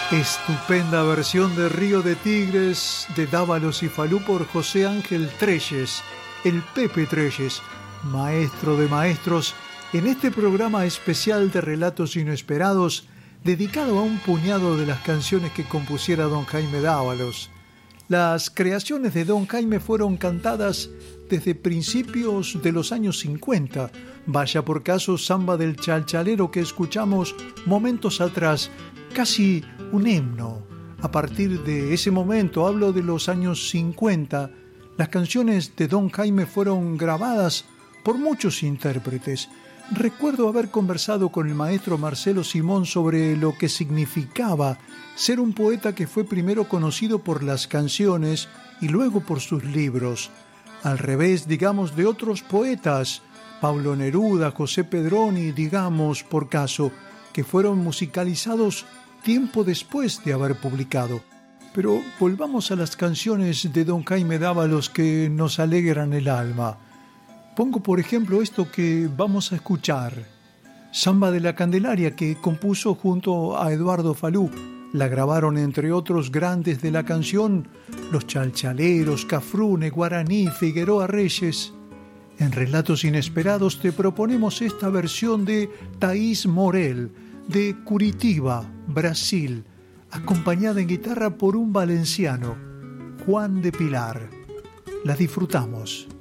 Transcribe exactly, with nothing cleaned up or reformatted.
Estupenda versión de Río de Tigres de Dávalos y Falú por José Ángel Trelles, el Pepe Trelles, maestro de maestros, en este programa especial de Relatos Inesperados dedicado a un puñado de las canciones que compusiera don Jaime Dávalos. Las creaciones de don Jaime fueron cantadas desde principios de los años cincuenta. Vaya por caso Samba del Chalchalero que escuchamos momentos atrás, casi un himno. A partir de ese momento, hablo de los años cincuenta, las canciones de don Jaime fueron grabadas por muchos intérpretes. Recuerdo haber conversado con el maestro Marcelo Simón sobre lo que significaba ser un poeta que fue primero conocido por las canciones y luego por sus libros. Al revés, digamos, de otros poetas, Pablo Neruda, José Pedroni, digamos, por caso, que fueron musicalizados tiempo después de haber publicado. Pero volvamos a las canciones de don Jaime Dávalos que nos alegran el alma. Pongo por ejemplo esto que vamos a escuchar, Samba de la Candelaria, que compuso junto a Eduardo Falú. La grabaron entre otros grandes de la canción, Los Chalchaleros, Cafrune, Guaraní, Figueroa Reyes. En Relatos Inesperados te proponemos esta versión de Thaís Morel, de Curitiba, Brasil, acompañada en guitarra por un valenciano, Juan de Pilar. La disfrutamos.